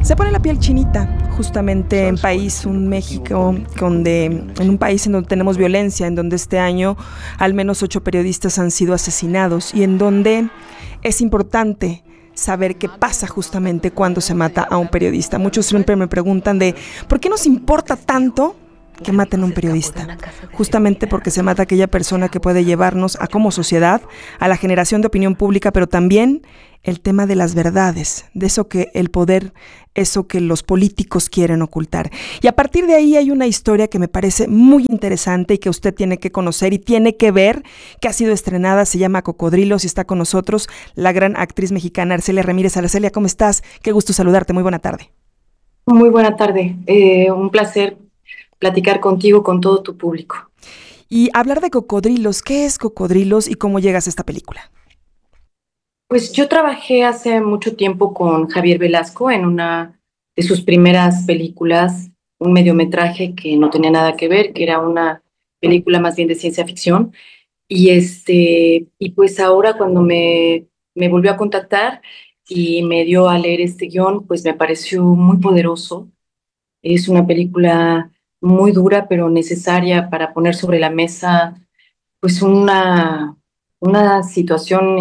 Se pone la piel chinita, justamente en México, en un país en donde tenemos violencia, en donde este año al menos 8 periodistas han sido asesinados y en donde es importante saber qué pasa justamente cuando se mata a un periodista. Muchos siempre me preguntan de ¿por qué nos importa tanto que maten a un periodista? Justamente porque se mata a aquella persona que puede llevarnos a como sociedad, a la generación de opinión pública, pero también el tema de las verdades, de eso que el poder, eso que los políticos quieren ocultar. Y a partir de ahí hay una historia que me parece muy interesante y que usted tiene que conocer y tiene que ver, que ha sido estrenada, se llama Cocodrilos y está con nosotros la gran actriz mexicana Arcelia Ramírez. Arcelia, ¿cómo estás? Qué gusto saludarte, muy buena tarde. Muy buena tarde. Un placer platicar contigo, con todo tu público. Y hablar de Cocodrilos, ¿qué es Cocodrilos y cómo llegas a esta película? Pues yo trabajé hace mucho tiempo con Javier Velasco en una de sus primeras películas, un mediometraje que no tenía nada que ver, que era una película más bien de ciencia ficción. Y pues ahora cuando me volvió a contactar y me dio a leer este guión, pues me pareció muy poderoso. Es una película muy dura, pero necesaria para poner sobre la mesa pues una situación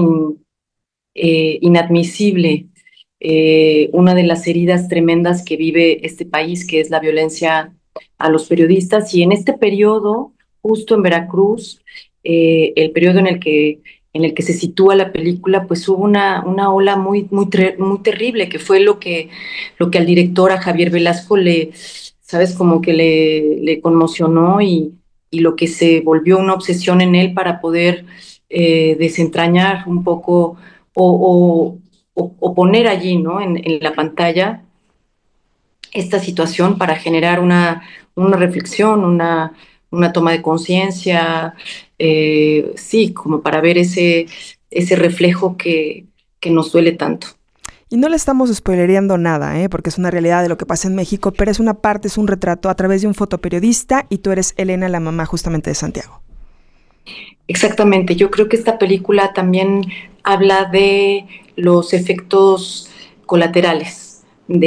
inadmisible, una de las heridas tremendas que vive este país, que es la violencia a los periodistas. Y en este periodo, justo en Veracruz, el periodo en el que se sitúa la película, pues hubo una ola muy terrible, que fue lo que al director, a Javier Velasco, sabes, como que le conmocionó y lo que se volvió una obsesión en él para poder desentrañar un poco o, o poner allí, ¿no? En la pantalla esta situación para generar una reflexión, una toma de conciencia, sí, como para ver ese reflejo que nos duele tanto. Y no le estamos spoilereando nada, porque es una realidad de lo que pasa en México, pero es una parte, es un retrato a través de un fotoperiodista y tú eres Elena, la mamá justamente de Santiago. Exactamente, yo creo que esta película también habla de los efectos colaterales,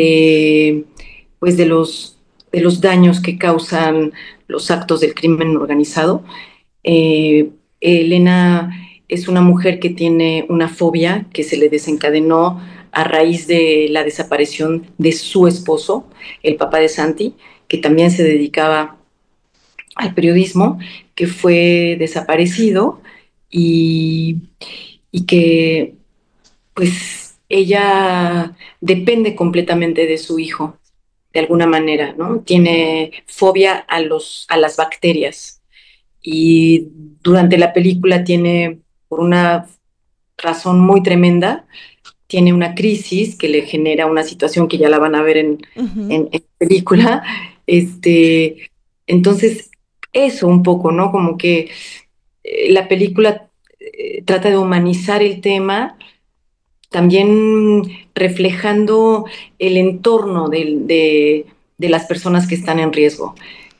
pues de los daños que causan los actos del crimen organizado. Eh, Elena es una mujer que tiene una fobia que se le desencadenó a raíz de la desaparición de su esposo, el papá de Santi, que también se dedicaba al periodismo, que fue desaparecido y, y que pues ella depende completamente de su hijo, de alguna manera, ¿no? Tiene fobia a las bacterias y durante la película tiene, por una razón muy tremenda, tiene una crisis que le genera una situación que ya la van a ver Uh-huh. en película. Este, entonces, eso un poco, ¿no? Como que la película trata de humanizar el tema, también reflejando el entorno de las personas que están en riesgo,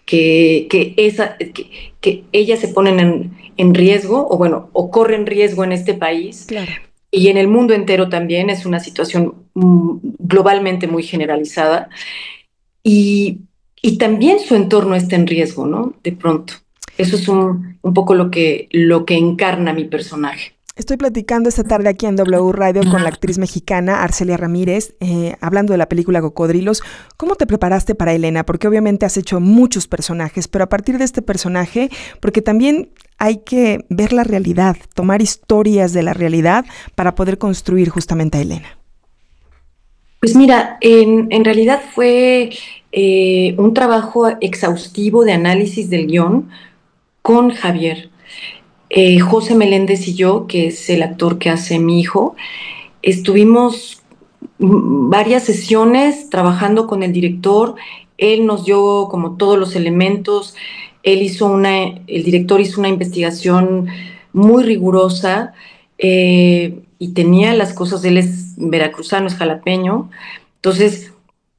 que ellas se ponen en riesgo, o bueno, o corren riesgo en este país Claro. y en el mundo entero también. Es una situación globalmente muy generalizada y, y también su entorno está en riesgo, ¿no? De pronto. Eso es un poco lo que encarna mi personaje. Estoy platicando esta tarde aquí en W Radio con la actriz mexicana Arcelia Ramírez, hablando de la película Cocodrilos. ¿Cómo te preparaste para Elena? Porque obviamente has hecho muchos personajes, pero a partir de este personaje, porque también hay que ver la realidad, tomar historias de la realidad para poder construir justamente a Elena. Pues mira, en realidad fue un trabajo exhaustivo de análisis del guión con Javier. José Meléndez y yo, que es el actor que hace mi hijo, estuvimos varias sesiones trabajando con el director. Él nos dio como todos los elementos. El director hizo una investigación muy rigurosa y tenía las cosas. Él es veracruzano, es jalapeño. Entonces,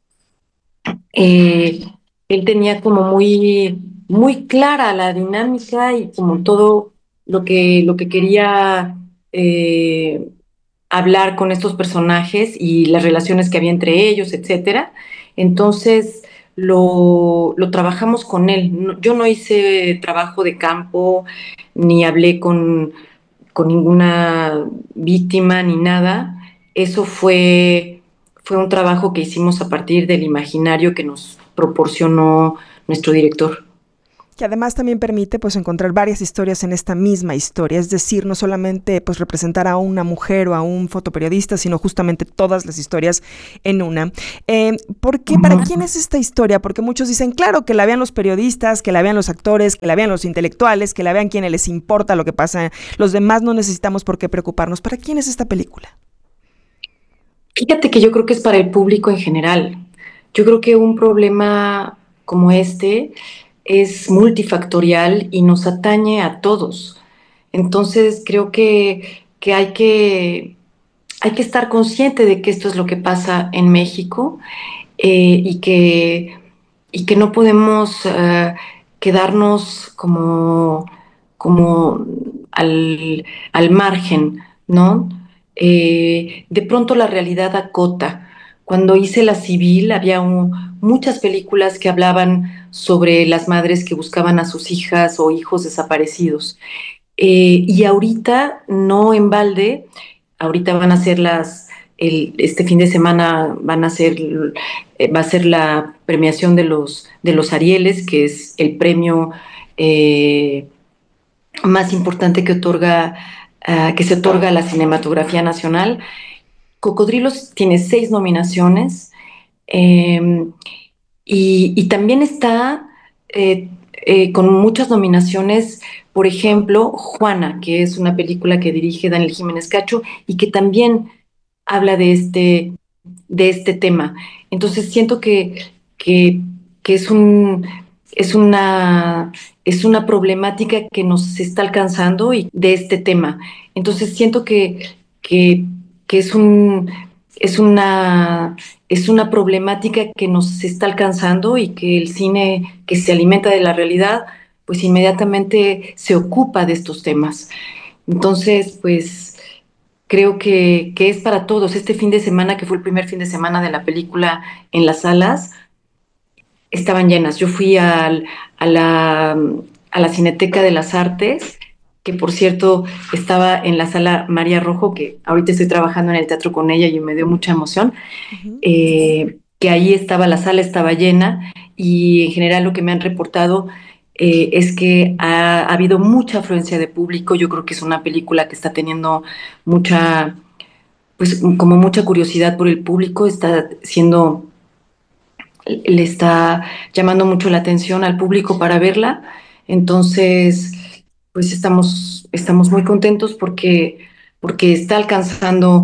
eh, él tenía como muy clara la dinámica y como todo lo que quería. hablar con estos personajes y las relaciones que había entre ellos, etcétera. Entonces lo trabajamos con él. Yo no hice trabajo de campo, ni hablé con ninguna víctima ni nada. Eso fue un trabajo que hicimos a partir del imaginario que nos proporcionó nuestro director. Que además también permite pues encontrar varias historias en esta misma historia, es decir, no solamente pues representar a una mujer o a un fotoperiodista, sino justamente todas las historias en una. ¿Por qué? ¿Para quién es esta historia? Porque muchos dicen, claro, que la vean los periodistas, que la vean los actores, que la vean los intelectuales, que la vean quienes les importa lo que pasa. Los demás no necesitamos por qué preocuparnos. ¿Para quién es esta película? Fíjate que yo creo que es para el público en general. Yo creo que un problema como este es multifactorial y nos atañe a todos. Entonces creo que hay que estar consciente de que esto es lo que pasa en México, y y que no podemos quedarnos como al margen, ¿no? De pronto la realidad acota. Cuando hice La Civil había muchas películas que hablaban sobre las madres que buscaban a sus hijas o hijos desaparecidos. Y ahorita, no en balde, ahorita van a ser este fin de semana va a ser la premiación de los Arieles, que es el premio eh, más importante que se otorga a la cinematografía nacional. Cocodrilos tiene 6 nominaciones, eh, y también está con muchas nominaciones, por ejemplo, Juana, que es una película que dirige Daniel Jiménez Cacho y que también habla de este tema. Entonces siento que, que es una problemática que nos está alcanzando y de este tema. Entonces siento que, que es una, es una problemática que nos está alcanzando y que el cine que se alimenta de la realidad, pues inmediatamente se ocupa de estos temas. Entonces, pues creo que es para todos. Este fin de semana, que fue el primer fin de semana de la película en las salas, estaban llenas. Yo fui a la Cineteca de las Artes, que por cierto estaba en la sala María Rojo, que ahorita estoy trabajando en el teatro con ella y me dio mucha emoción. Uh-huh. Que ahí estaba, la sala estaba llena, y en general lo que me han reportado es que ha habido mucha afluencia de público. Yo creo que es una película que está teniendo mucha, pues como mucha curiosidad por el público, le está llamando mucho la atención al público para verla. Entonces, pues estamos muy contentos porque está alcanzando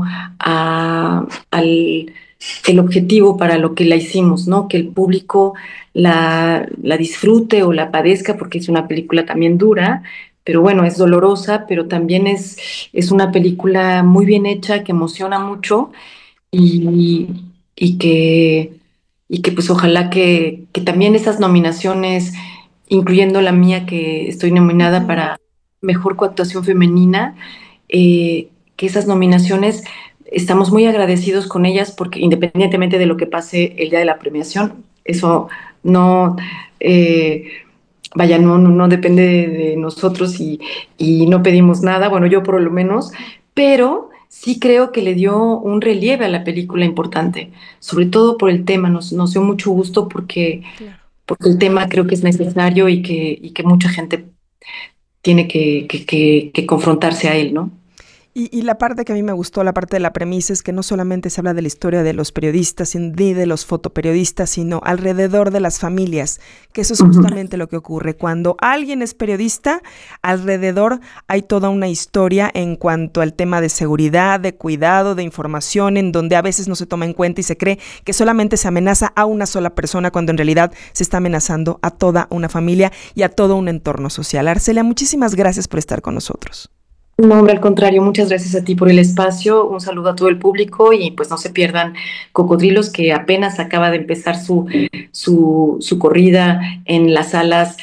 al el objetivo para lo que la hicimos, ¿no? Que el público la disfrute o la padezca, porque es una película también dura, pero bueno, es dolorosa, pero también es una película muy bien hecha, que emociona mucho, y, y que, y que pues ojalá que también esas nominaciones, incluyendo la mía, que estoy nominada Uh-huh. para Mejor Coactuación Femenina, que esas nominaciones estamos muy agradecidos con ellas, porque independientemente de lo que pase el día de la premiación, eso no, eh, vaya, no depende de nosotros, y no pedimos nada, bueno, yo por lo menos, pero sí creo que le dio un relieve a la película importante, sobre todo por el tema. Nos dio mucho gusto Claro. porque el tema creo que es necesario y que mucha gente tiene que confrontarse a él, ¿no? Y la parte que a mí me gustó, la parte de la premisa, es que no solamente se habla de la historia de los periodistas ni de los fotoperiodistas, sino alrededor de las familias, que eso es Ujú. justamente lo que ocurre. Cuando alguien es periodista, alrededor hay toda una historia en cuanto al tema de seguridad, de cuidado, de información, en donde a veces no se toma en cuenta y se cree que solamente se amenaza a una sola persona, cuando en realidad se está amenazando a toda una familia y a todo un entorno social. Arcelia, muchísimas gracias por estar con nosotros. No, hombre, al contrario, muchas gracias a ti por el espacio. Un saludo a todo el público, y pues no se pierdan Cocodrilos, que apenas acaba de empezar su corrida en las salas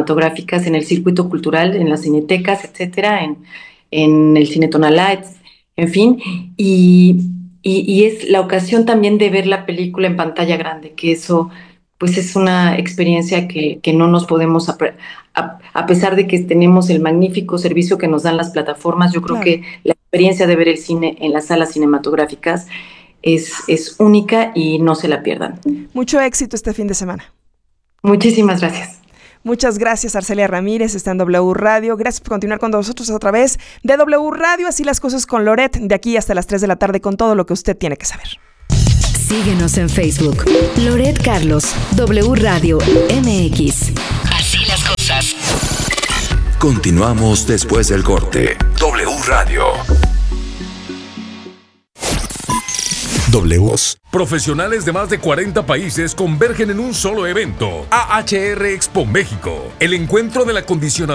cinematográficas, en el circuito cultural, en las cinetecas, etcétera, en el Cine Tonalá, en fin, y es la ocasión también de ver la película en pantalla grande, que eso pues es una experiencia que no nos podemos, a pesar de que tenemos el magnífico servicio que nos dan las plataformas, yo creo Claro. que la experiencia de ver el cine en las salas cinematográficas es única y no se la pierdan. Mucho éxito este fin de semana. Muchísimas gracias. Muchas gracias, Arcelia Ramírez, está en W Radio. Gracias por continuar con nosotros a través de W Radio. Así las cosas con Loret, de aquí hasta las 3 de la tarde, con todo lo que usted tiene que saber. Síguenos en Facebook. Loret Carlos, W Radio MX. Así las cosas. Continuamos después del corte. W Radio. Ws. Profesionales de más de 40 países convergen en un solo evento. AHR Expo México. El encuentro del acondicionamiento